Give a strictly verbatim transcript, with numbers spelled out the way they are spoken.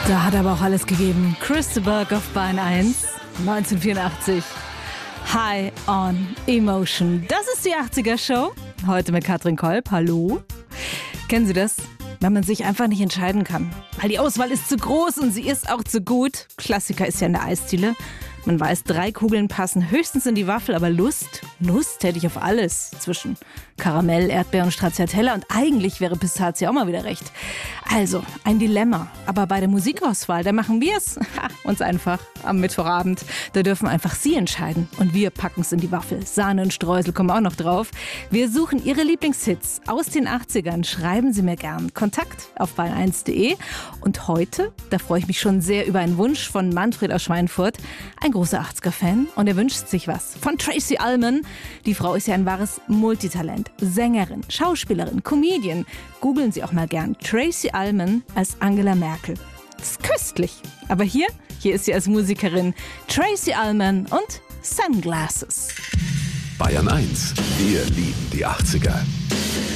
Da hat aber auch alles gegeben. Chris de Burgh auf Bayern eins, neunzehnhundertvierundachtzig. High on Emotion. Das ist die achtziger-Show. Heute mit Katrin Kolb. Hallo. Kennen Sie das? Wenn man sich einfach nicht entscheiden kann. Weil die Auswahl ist zu groß und sie ist auch zu gut. Klassiker ist ja in der Eisdiele. Man weiß, drei Kugeln passen höchstens in die Waffel, aber Lust, Lust hätte ich auf alles. Zwischen Karamell, Erdbeer und Stracciatella und eigentlich wäre Pistazie auch mal wieder recht. Also, ein Dilemma. Aber bei der Musikauswahl, da machen wir es uns einfach am Mittwochabend. Da dürfen einfach Sie entscheiden und wir packen es in die Waffel. Sahne und Streusel kommen auch noch drauf. Wir suchen Ihre Lieblingshits aus den achtzigern. Schreiben Sie mir gern. Kontakt auf bayern eins punkt de. Und heute, da freue ich mich schon sehr über einen Wunsch von Manfred aus Schweinfurt. Ein großer achtziger-Fan und er wünscht sich was von Tracey Ullman. Die Frau ist ja ein wahres Multitalent. Sängerin, Schauspielerin, Comedian. Googeln Sie auch mal gern Tracey Ullman als Angela Merkel. Das ist köstlich. Aber hier, hier ist sie als Musikerin. Tracey Ullman und Sunglasses. Bayern eins, wir lieben die achtziger.